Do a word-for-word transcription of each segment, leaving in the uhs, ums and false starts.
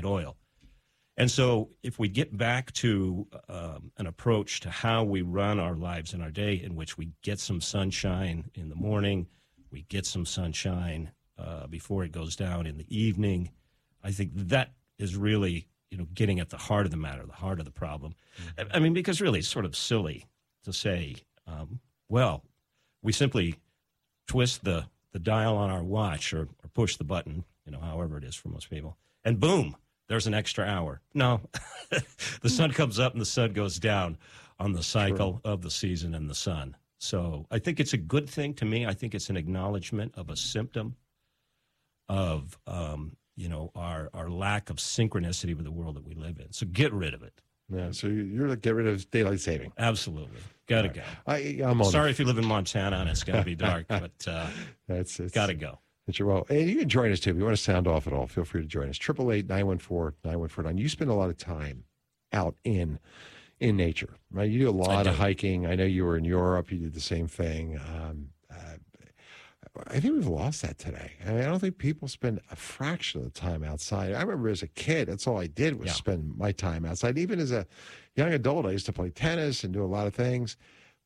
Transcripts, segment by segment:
midnight oil. And so if we get back to um, an approach to how we run our lives in our day, in which we get some sunshine in the morning, we get some sunshine uh, before it goes down in the evening, I think that is really, you know, getting at the heart of the matter, the heart of the problem. Mm-hmm. I mean, because really it's sort of silly to say, um, well, we simply twist the, the dial on our watch or, or push the button, you know, however it is for most people, and boom, there's an extra hour. No, the sun comes up and the sun goes down on the cycle True. Of the season and the sun. So I think it's a good thing to me. I think it's an acknowledgement of a symptom of, um, you know, our, our lack of synchronicity with the world that we live in. So get rid of it. Yeah, so you're like, get rid of daylight saving. Absolutely. Got to right. go. I, I'm on Sorry the... if you live in Montana and it's going to be dark, but uh, it's, it's, got to go. It's your, well, and you can join us, too. If you want to sound off at all, feel free to join us. eight eight eight, nine one four, nine one four nine. You spend a lot of time out in in nature, right? You do a lot of hiking. I know you were in Europe. You did the same thing. Um, uh, I think we've lost that today. I mean, I don't think people spend a fraction of the time outside. I remember as a kid, that's all I did was yeah. spend my time outside. Even as a young adult, I used to play tennis and do a lot of things.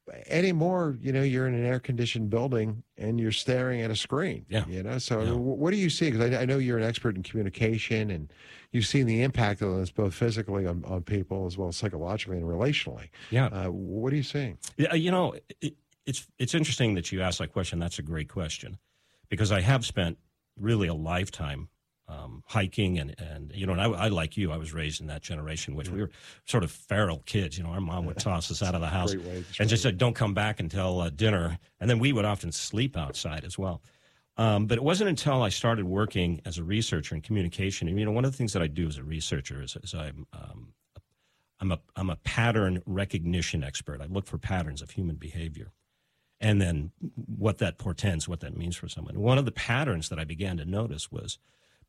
Anymore, you know, you're in an air-conditioned building and you're staring at a screen. Yeah. You know, so yeah. what do you see? Because I, I know you're an expert in communication, and you've seen the impact of this both physically on, on people as well as psychologically and relationally. Yeah. Uh, what are you seeing? Yeah, you know, it, it's it's interesting that you asked that question. That's a great question, because I have spent really a lifetime Um, hiking and, and, you know, and I, I, like you, I was raised in that generation, which we were sort of feral kids. You know, our mom would toss us out of the house and just said, don't come back until uh, dinner. And then we would often sleep outside as well. Um, but it wasn't until I started working as a researcher in communication. And, you know, one of the things that I do as a researcher is, is I'm, um, I'm, a, I'm a pattern recognition expert. I look for patterns of human behavior and then what that portends, what that means for someone. One of the patterns that I began to notice was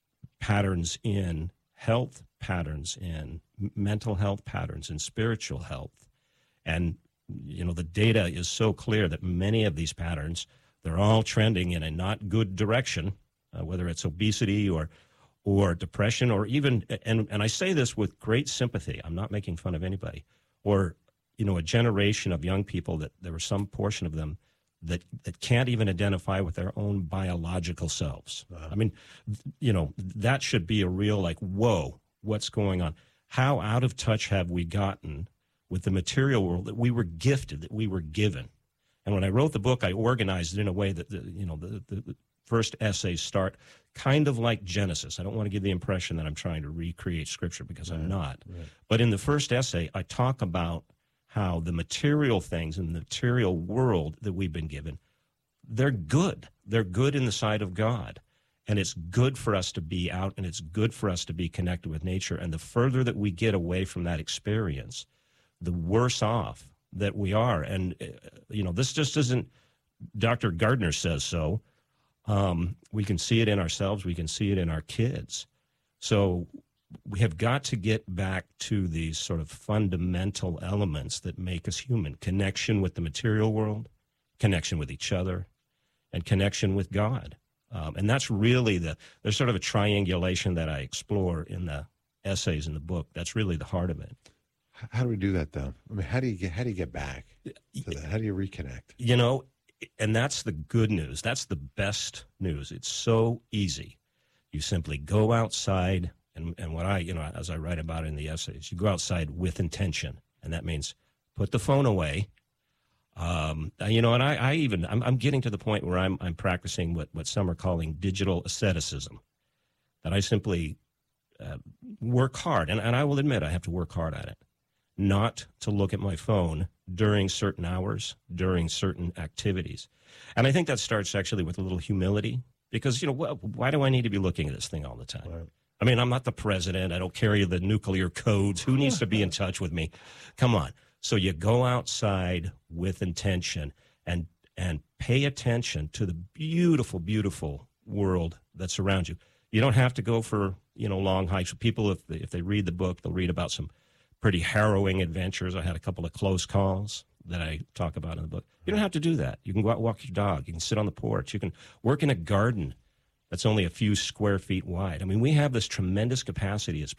patterns in health, patterns in mental health, patterns in spiritual health. And, you know, the data is so clear that many of these patterns, they're all trending in a not good direction, uh, whether it's obesity or or depression or even, and, and I say this with great sympathy, I'm not making fun of anybody, or, you know, a generation of young people that there was some portion of them that that can't even identify with their own biological selves. Uh-huh. I mean, you know, that should be a real, like, whoa, what's going on? How out of touch have we gotten with the material world that we were gifted, that we were given? And when I wrote the book, I organized it in a way that, the, you know, the, the, the first essays start kind of like Genesis. I don't want to give the impression that I'm trying to recreate Scripture, because right. I'm not. Right. But in the first essay, I talk about how the material things in the material world that we've been given, they're good. They're good in the sight of God. And it's good for us to be out, and it's good for us to be connected with nature. And the further that we get away from that experience, the worse off that we are. And, uh, you know, this just isn't, Doctor Gardner says so. Um, we can see it in ourselves. We can see it in our kids. So we have got to get back to these sort of fundamental elements that make us human: connection with the material world, connection with each other, and connection with God. Um, and that's really the, there's sort of a triangulation that I explore in the essays in the book. That's really the heart of it. How do we do that, though? I mean, how do you get, how do you get back to that? How do you reconnect? You know, and that's the good news. That's the best news. It's so easy. You simply go outside. And, and what I, you know, as I write about in the essays, you go outside with intention, and that means put the phone away. Um, you know, and I, I even, I'm, I'm getting to the point where I'm, I'm practicing what, what some are calling digital asceticism, that I simply uh, work hard, and, and I will admit I have to work hard at it, not to look at my phone during certain hours, during certain activities. And I think that starts actually with a little humility, because, you know, wh- why do I need to be looking at this thing all the time? Right. I mean, I'm not the president. I don't carry the nuclear codes. Who needs to be in touch with me? Come on. So you go outside with intention and and pay attention to the beautiful, beautiful world that's around you. You don't have to go for, you know, long hikes. People, if they, if they read the book, they'll read about some pretty harrowing adventures. I had a couple of close calls that I talk about in the book. You don't have to do that. You can go out and walk your dog. You can sit on the porch. You can work in a garden that's only a few square feet wide. I mean, we have this tremendous capacity as